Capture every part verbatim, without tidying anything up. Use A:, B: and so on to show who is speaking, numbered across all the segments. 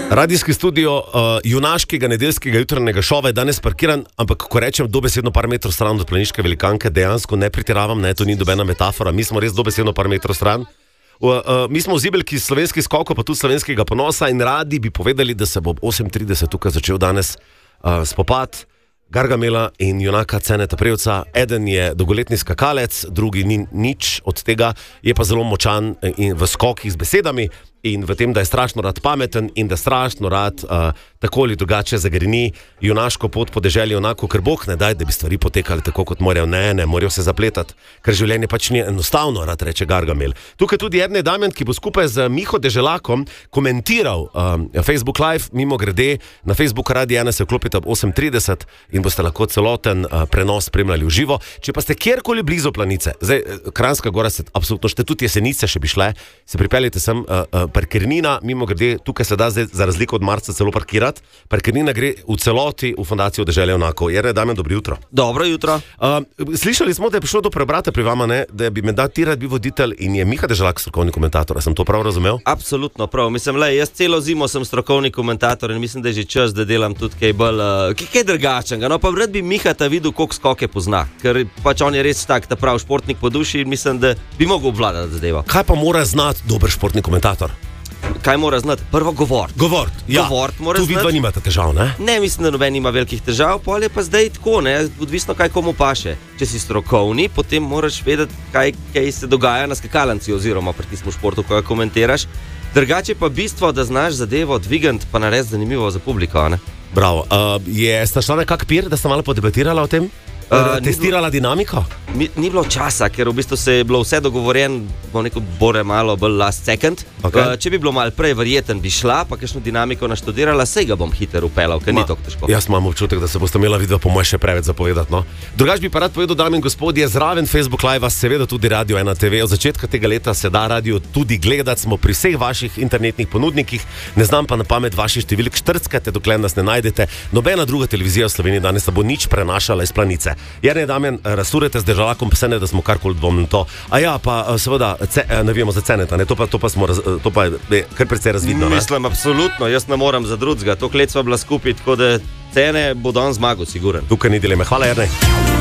A: Radijski studio uh, junaškega nedeljskega jutranjega šova je danes parkiran, ampak ko rečem dobesedno par metrov stran od planiške velikanke, dejansko ne pretiravam, ne, to ni dobena metafora, mi smo res dobesedno par metrov stran. Uh, uh, mi smo v zibelki slovenskih skokov, pa tudi slovenskega ponosa in radi bi povedali, da se bo ob osem trideset tukaj začel danes uh, spopad Gargamela in junaka Ceneta Prevca. Eden je dolgoletni skakalec, drugi ni nič od tega, je pa zelo močan in v skokih z besedami in v tem, da je strašno rad pameten in da strašno rad uh, tako ali drugače zagreni junaško pot po deželju, onako, ker Bog ne daj, da bi stvari potekali tako, kot morajo. Ne, ne, morajo se zapletati, ker življenje pač ni enostavno, rad reče Gargamel. Tukaj tudi Erne Damjan, ki bo skupaj z Miho Deželakom komentiral um, Facebook Live, mimo grede, na Facebook Radia ena se vklopite ob osem trideset in boste lahko celoten uh, prenos spremljali v živo. Če pa ste kjerkoli blizu Planice, zdaj, Kranjska Gora se absolutno šte, tudi Jesenice še bi šle, se pripeljete sem, uh, uh, parkirnina, mimo grede, tukaj se da zdaj za razliko od marca celo parkirati, parkirnina gre v celoti v Fundacijo Deželje onako. Erne Damjan, dobro jutro.
B: Dobro jutro.
A: Uh, slišali smo, da je prišlo do preobrata pri vama, ne? Da bi me da ti rad bi voditelj in je Miha Deželak strokovni komentator. Sem to prav razumel?
B: Absolutno prav. Mislim, le, jaz celo zimo sem strokovni komentator in mislim, da je že čas, da delam tudi kaj bolj, uh, kaj drugačnega. No, pa rad bi Miha ta videl, koliko skoke pozna, ker pač on je res tak, ta prav športnik po duši in mislim, da bi mogel obvladati zadevo.
A: Kaj pa mora znati dober športni komentator?
B: Kaj mora znati? Prvo govor.
A: Govor, ja.
B: Govor mora
A: tu
B: znati.
A: Tu vidva nimate težav, ne?
B: Ne, mislim, da noben nima velikih težav, pol je pa zdaj tako, ne, odvisno kaj komu paše. Če si strokovni, potem moraš vedeti, kaj, kaj se dogaja na skakalanci oziroma pri tistem športu, ko ga komentiraš. Drugače pa bistvo, da znaš zadevo dvigant, pa narediti zanimivo za publiko, ne?
A: Bravo. Uh, je sta šla nekak pir, da sta malo podebatirala o tem? Uh, testirala dinamiko?
B: Mi, ni bilo časa, ker v bistvu se je bilo vse dogovorjen, bo neko bore malo bolj last second.
A: Okay.
B: Uh, če bi bilo malo prej verjeten, bi šla, pa kakšno dinamiko naštudirala, sej ga bom hiter upelal, ker Ma, ni tako težko.
A: Jaz imam občutek, da se boste imela videti po moje še preveč zapovedati, no. Drugač bi pa rad povedal, dame in gospodje, zraven Facebook Live, seveda tudi Radio ena te ve. Od začetka tega leta se da radio tudi gledati, smo pri vseh vaših internetnih ponudnikih, ne znam pa na pamet vaših številk, štrckate, dokler nas ne najdete. Nobena druga televizija v Sloveniji danes ne bo nič prenašala iz Planice. Erne Damjan, razsurete z Deželakom, pa se ne, da smo karkoli dvomili to. A ja, pa seveda, ce, navijamo za Ceneta, ne, to pa, to pa smo, raz, to pa je kar precej razvidno, ne?
B: Mislim, absolutno, jaz ne moram za drugega, to let sva bila skupaj, tako da Cene bo dan zmagal, siguren.
A: Tukaj ni dileme, hvala Erne.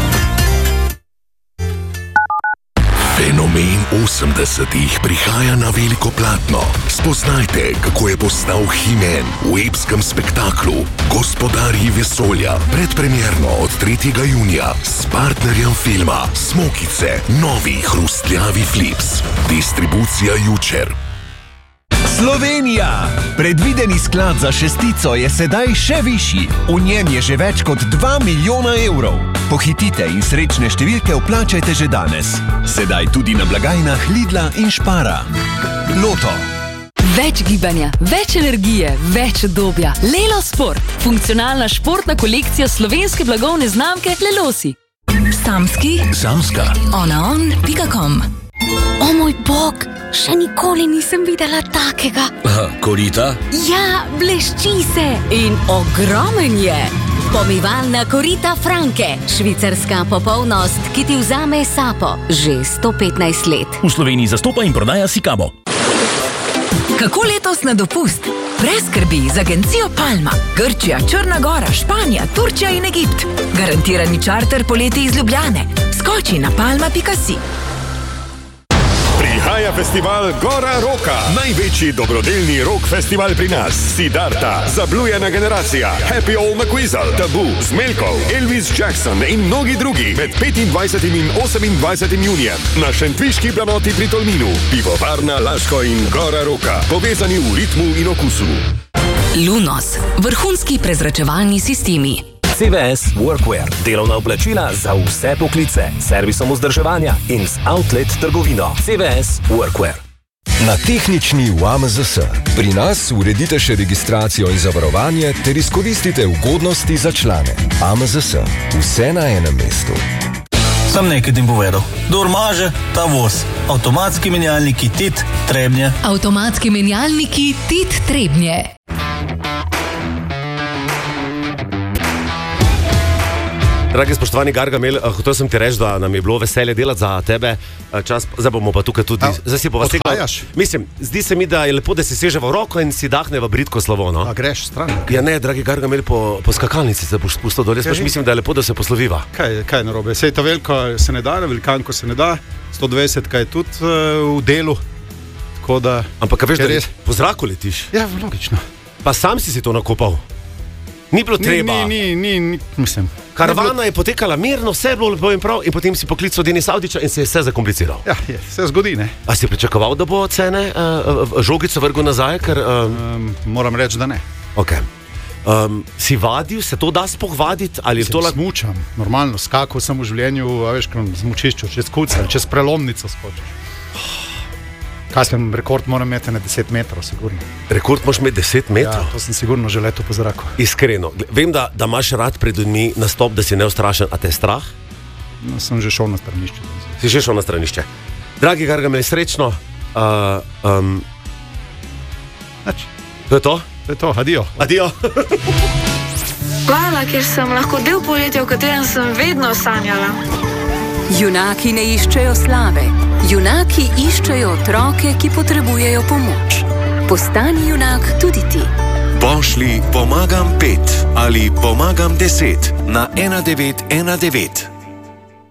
C: Fenomen osemdesetih prihaja na veliko platno. Spoznajte, kako je postal He-Man v epskem spektaklu Gospodarji vesolja. Predpremierno od tretjega junija s partnerjem filma Smokice, novi hrustljavi flips. Distribucija Jučer.
D: Slovenija! Predvideni sklad za šestico je sedaj še višji. V njem je že več kot dva milijona evrov. Pohitite in srečne številke vplačajte že danes. Sedaj tudi na blagajnah Lidla in Špara. Loto.
E: Več gibanja, več energije, več udobja. Lelo Sport. Funkcionalna športna kolekcija slovenske blagovne znamke Lelosi. Samski.
C: Samska.
E: onaon pika com. O moj bog, še nikoli nisem videla takega.
C: Aha, korita?
E: Ja, blešči se in ogromen je. Pomivalna korita Franke, švicarska popolnost, ki ti vzame sapo že sto petnajst let.
F: V Sloveniji zastopa in prodaja Sikabo.
E: Kako letos na dopust? Brez skrbi z agencijo Palma. Grčija, Črna Gora, Španija, Turčija in Egipt. Garantirani čarter poleti iz Ljubljane. Skoči na palma pika si.
G: Prihaja festival Gora Roka, največji dobrodelni rock festival pri nas. Siddharta, Zablujena generacija, Happy Old McWeasel, Tabu, Zmelkov, Elvis Jackson in mnogi drugi med petindvajsetim in osemindvajsetim junijem na šentviški planoti pri Tolminu. Pivovarna Laško in Gora Roka, povezani v ritmu in okusu.
E: Lunos, vrhunski prezračevalni sistemi.
F: C V S Workwear, delovna oblačila za vse poklice, servisom vzdrževanja in z outlet trgovino. C V S Workwear.
D: Na tehnični v A M Z S. Pri nas uredite še registracijo in zavarovanje ter izkoristite ugodnosti za člane. A M Z S. Vse na enem mestu.
H: Sam nekaj ti povedal. Kdor maže, ta voz. Avtomatski menjalniki T I T Trebnje.
E: Avtomatski menjalniki T I T Trebnje.
A: Dragi spoštovani Gargamel, hotel sem ti reči, da nam je bilo veselje delati za tebe. Čas, zdaj bomo pa tukaj tudi. Zdaj si pa vas
I: odhajaš?
A: Mislim, zdi se mi, da je lepo, da si seže v roko in si dahne v bridko slovo. No?
I: A greš stran?
A: Ja ne, dragi Gargamel, po, po skakalnici se boš spustil dol. Jaz pač mislim, da je lepo, da se posloviva.
I: Kaj, kaj narobe? Sej to veliko se ne da, velikanko se ne da. sto dvajset kaj je tudi uh, v delu. Da,
A: ampak veš, da res... po zraku letiš?
I: Ja, logično.
A: Pa sam si si to nakopal? Ni bilo treba.
I: Ni, ni, ni, ni mislim.
A: Karavana bilo... je potekala mirno, vse je bilo lepo in prav, in potem si poklical Denis Avdića in se je vse zakompliciral.
I: Ja, je, se zgodi, ne.
A: A si pričakoval, da bo cene uh, žogico vrgel nazaj? Ker, um...
I: Um, moram reči, da ne.
A: Okay. Um, si vadil, se to da sploh vaditi? Ali
I: se
A: to la...
I: smučam, normalno, skakal sem v življenju, a veš, kam smučišču, čez kuce, čez prelomnico skočiš. Kaj sem, rekord moram imeti na deset metrov, sigurno.
A: Rekord moraš imeti deset metrov?
I: Ja, to sem sigurno že leto po zraku.
A: Iskreno. Vem, da, da imaš rad pred ljudmi nastop, da si neustrašen, a te je strah?
I: No, sem že šel na stranišče.
A: Si že šel na stranišče. Dragi Gargamel, srečno. Uh, um... To je to?
I: To je to, adijo.
A: Adijo.
J: Hvala, ker sem lahko del poletja, v katerem sem vedno sanjala.
E: Junaki ne iščejo slave. Junaki iščejo otroke, ki potrebujejo pomoč. Postani junak tudi ti.
C: Pošli pomagam pet ali pomagam deset na ena devet ena devet.